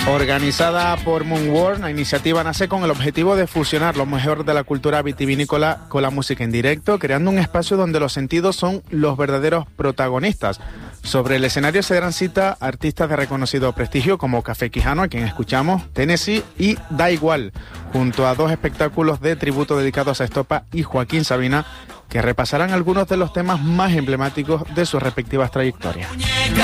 Organizada por Moonworld, la iniciativa nace con el objetivo de fusionar lo mejor de la cultura vitivinícola con la música en directo, creando un espacio donde los sentidos son los verdaderos protagonistas. Sobre el escenario se darán cita artistas de reconocido prestigio como Café Quijano, a quien escuchamos, Tennessee y Da Igual, junto a 2 espectáculos de tributo dedicados a Estopa y Joaquín Sabina, que repasarán algunos de los temas más emblemáticos de sus respectivas trayectorias.